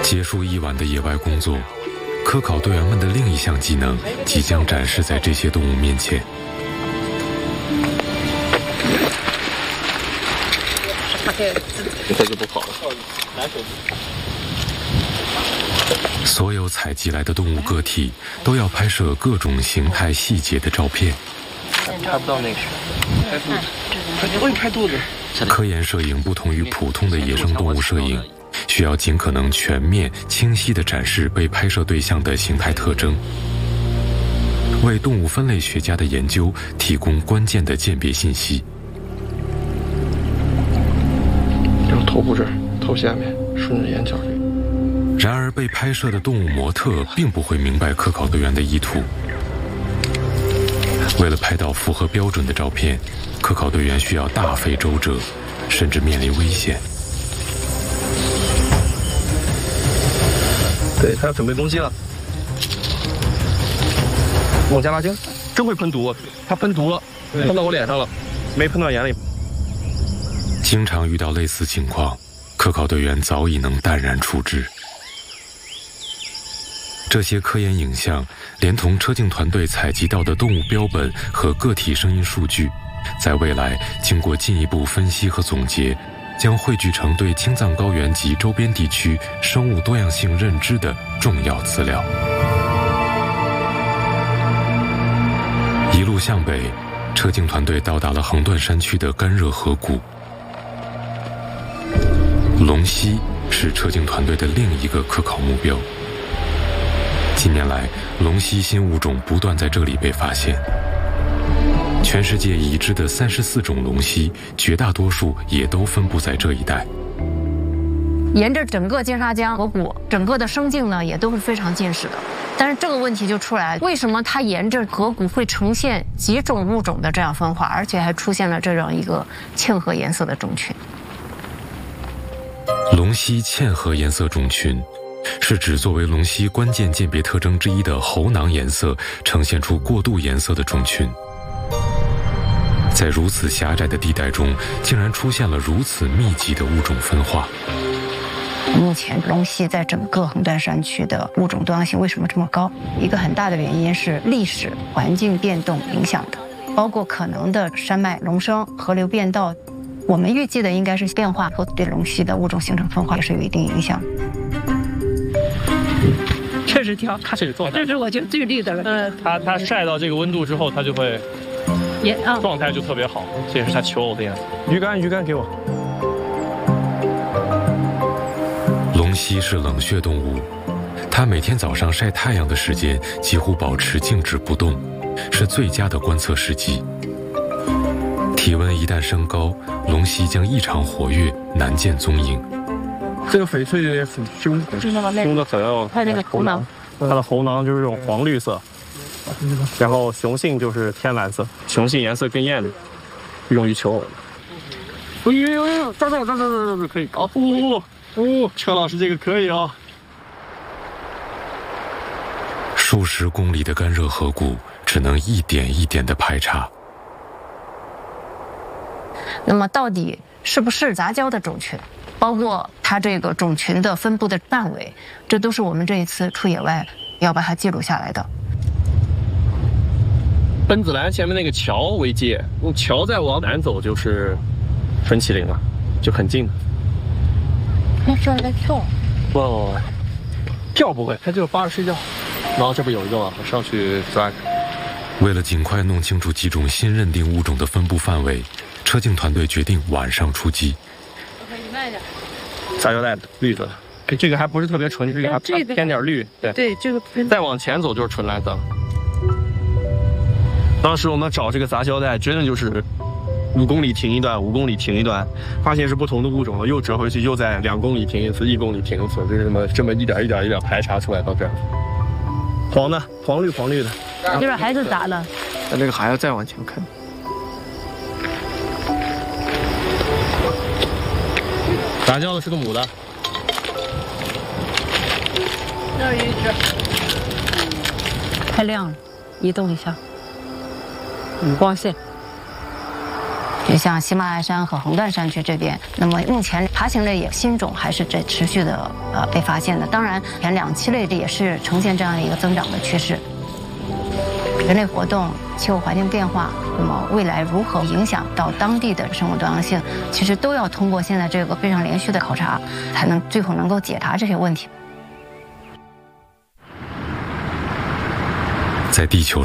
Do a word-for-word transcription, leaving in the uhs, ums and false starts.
结束一晚的野外工作，科考队员们的另一项技能即将展示在这些动物面前。 这就不跑了。 所有采集来的动物个体都要拍摄各种形态细节的照片。 拍不到那个，拍肚子，我给你拍肚子。 科研摄影不同于普通的野生动物摄影，需要尽可能全面、清晰地展示被拍摄对象的形态特征，为动物分类学家的研究提供关键的鉴别信息。 就头部这儿，头下面，顺着眼角。 然而，被拍摄的动物模特并不会明白科考队员的意图。为了拍到符合标准的照片，科考队员需要大费周折，甚至面临危险。 对，他要准备攻击了。孟加拉鲸真会喷毒，他喷毒了，喷到我脸上了，没喷到眼里。 经常遇到类似情况，科考队员早已能淡然处之。这些科研影像连同车镜团队采集到的动物标本和个体声音数据，在未来经过进一步分析和总结，将汇聚成对青藏高原及周边地区生物多样性认知的重要资料。一路向北，车镜团队到达了横断山区的干热河谷。龙蜥是车镜团队的另一个科考目标。近年来，龙蜥新物种不断在这里被发现。全世界已知的三十四种龙蜥，绝大多数也都分布在这一带。 沿着整个金沙江河谷，整个的生境呢也都是非常近视的。但是这个问题就出来，为什么它沿着河谷会呈现几种物种的这样分化，而且还出现了这样一个嵌合颜色的种群？ 龙蜥嵌合颜色种群是指作为龙蜥关键鉴别特征之一的喉囊颜色呈现出过渡颜色的种群。在如此狭窄的地带中，竟然出现了如此密集的物种分化。 目前龙蜥在整个横断山区的物种多样性为什么这么高？一个很大的原因是历史环境变动影响的，包括可能的山脉隆升、河流变道。我们预计的应该是变化和对龙蜥的物种形成分化也是有一定影响。 确实挺好， 它是状态， 这是我觉得最绿的了。 嗯，它它晒到这个温度之后，它就会， 也啊， 状态就特别好。这也是它求偶的颜色。 鱼竿，鱼竿给我。 龙蜥是冷血动物，它每天早上晒太阳的时间几乎保持静止不动，是最佳的观测时机。体温一旦升高，龙蜥将异常活跃，难见踪影。 这个翡翠很凶，凶的很哦。 它那个喉囊， 它的喉囊就是这种黄绿色，然后雄性就是天蓝色，雄性颜色更艳丽，用于求偶。哎呦呦，这这这这这可以。哦哦哦，车老师这个可以哦。 数十公里的干热河谷，只能一点一点的排查。 那么到底是不是杂交的种群，包括它这个种群的分布的范围，这都是我们这一次出野外要把它记录下来的。 奔子栏前面那个桥为界，用桥再往南走就是分歧岭了，就很近的。 那是在跳？ 不，跳不会，它就是扒着睡觉。然后这边有一个，我上去抓。 为了尽快弄清楚几种新认定物种的分布范围，车镜团队决定晚上出击。 杂交带绿的，哎，这个还不是特别纯，这个还偏点绿。对对，这个再往前走就是纯蓝色。当时我们找这个杂交带，真的就是五公里停一段，五公里停一段，发现是不同的物种了，又折回去，又在两公里停一次，一公里停一次，就是这么这么一点一点一点排查出来到这样。黄的，黄绿黄绿的， 就是还是杂的。 那这个还要再往前看。杂交的是个母的。 那一只。 太亮了，移动一下。 嗯，光线。 就像喜马拉雅山和横断山区这边，那么目前爬爬行类也新种还是在持续的呃被发现的。当然，前两栖类也是呈现这样一个增长的趋势。人类活动、气候环境变化，那么未来如何影响到当地的生物多样性，其实都要通过现在这个非常连续的考察，才能最后能够解答这些问题。 在地球